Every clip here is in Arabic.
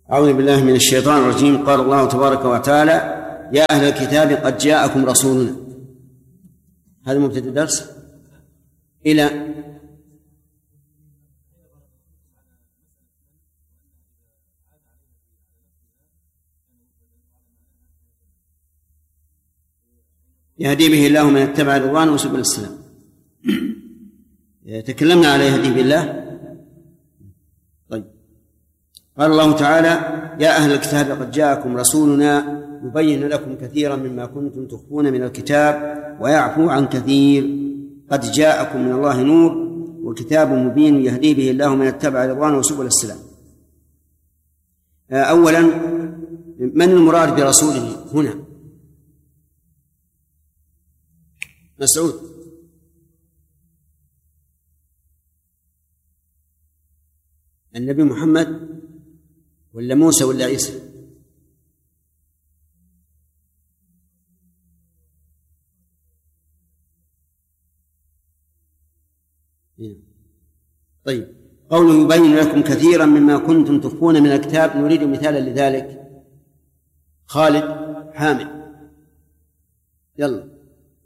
أعوذ بالله من الشيطان الرجيم. قال الله تبارك وتعالى: يا أهل الكتاب قد جاءكم رسولنا. هذا مبتدأ الدرس إلى يهدي به الله من اتبع رضوانه وسبل السلام. تكلمنا على يهدي بالله. طيب، قال الله تعالى: يا أهل الكتاب قد جاءكم رسولنا يبين لكم كثيرا مما كنتم تخفون من الكتاب ويعفو عن كثير. قد جاءكم من الله نور وكتاب مبين يهدي به الله من اتبع رضوانه وسبل السلام. أولا، من المراد برسوله هنا؟ مسعود. النبي محمد ولا موسى ولا عيسى؟ طيب، قوله يبين لكم كثيرا مما كنتم تخفون من الكتاب، نريد مثالا لذلك. خالد، حامد، يلا.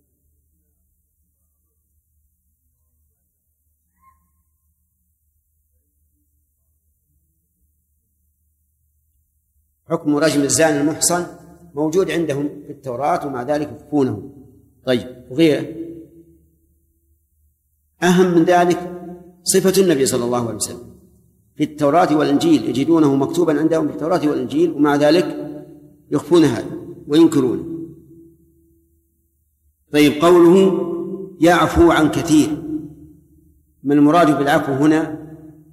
حكم رجم الزاني المحصن موجود عندهم في التوراة، ومع ذلك يخفونه. طيب، وغيره. أهم من ذلك صفة النبي صلى الله عليه وسلم في التوراة والإنجيل، يجدونه مكتوبا عندهم في التوراة والإنجيل، ومع ذلك يخفون هذا وينكرونه. طيب، قوله يعفو عن كثير، ما المراد بالعفو هنا؟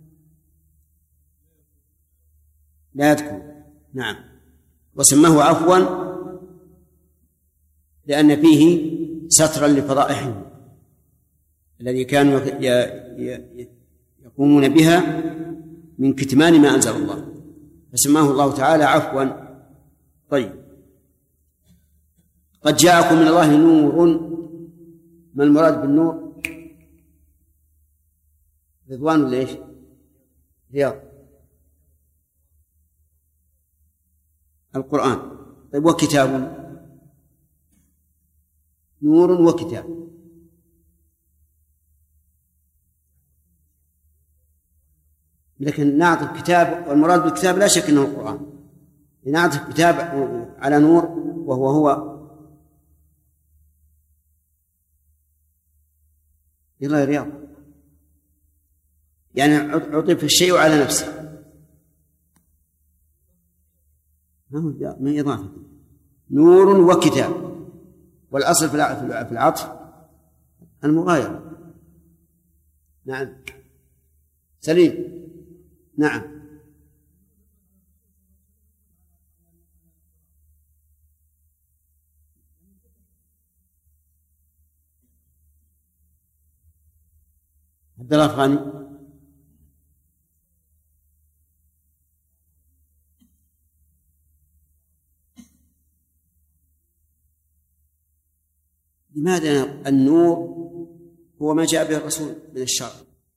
لا يذكر. نعم، وسماه عفوا لأن فيه سترا لفضائحهم الذي كانوا يقومون بها من كتمان ما أنزل الله، فسماه الله تعالى عفوا. طيب، قد جاءكم من الله نور، ما المراد بالنور؟ رضوان ولا ايش؟ رياض، القرآن. طيب، وكتاب، نور وكتاب. لكن نعطي كتاب، والمراد بالكتاب لا شك أنه القرآن. نعطي كتاب على نور وهو يلا رياض، يعني عطف الشيء على نفسه، من إضافة. نور وكتاب، والأصل في العطف المغايرة. نعم، سليم. نعم، عبد الله الأفغاني. لماذا النور هو ما جاء به الرسول من الشرع؟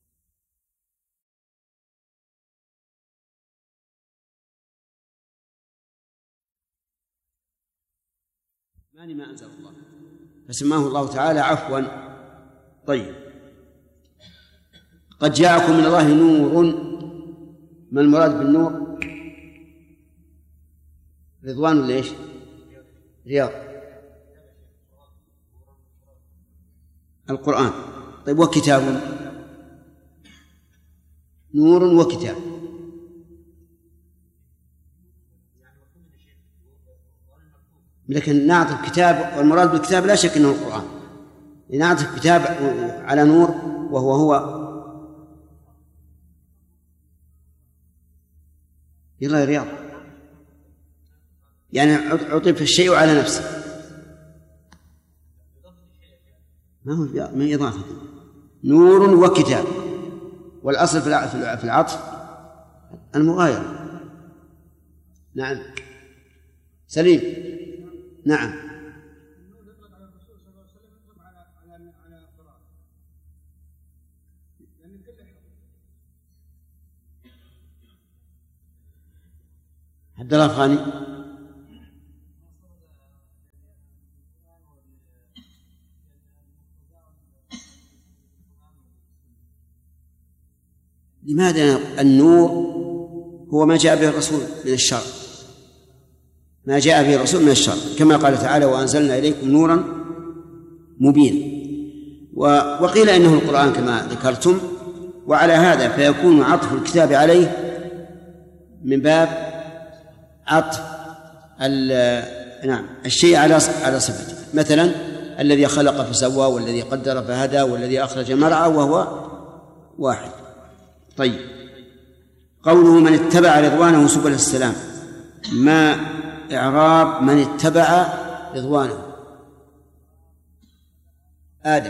ما أنزل الله، فسماه الله تعالى عفوا. طيب، قد جاءكم من الله نور، ما المراد بالنور؟ رضوان ولا ايش؟ رياض، القرآن. طيب، وكتاب، نور وكتاب. لكن نعطي كتاب، والمراد بالكتاب لا شك أنه القرآن. نعطي كتاب على نور وهو يلا رياض، يعني عطف الشيء على نفسه، ما هو من إضافة. نور وكتاب، والأصل في العطف المغايرة. نعم، سليم. نعم، عبد الله الفغاني. لماذا؟ النور هو ما جاء به الرسول من الشرع، ما جاء به الرسول من الشرع، كما قال تعالى وأنزلنا إليكم نورا مبينا. وقيل إنه القرآن كما ذكرتم، وعلى هذا فيكون عطف الكتاب عليه من باب عطف الشيء على صفته. مثلا الذي خلق فسوى، والذي قدر فهدى، والذي أخرج مرعى، وهو واحد. طيب، قوله من اتبع رضوانه سبل السلام، ما إعراب من اتبع رضوانه؟ آدم.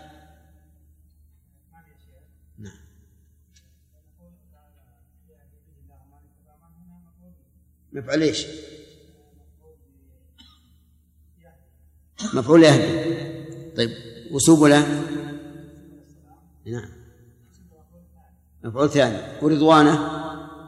نعم. مفعول ايش؟ مفعول يهدي. طيب، وسبله؟ نعم، مفعول ثاني. ورضوانه؟